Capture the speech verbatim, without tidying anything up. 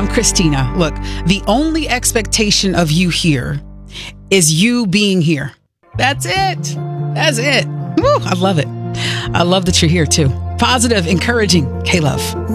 I'm Christina. Look, the only expectation of you here is you being here. That's it. That's it. Woo, I love it. I love that you're here too. Positive, encouraging K-Love.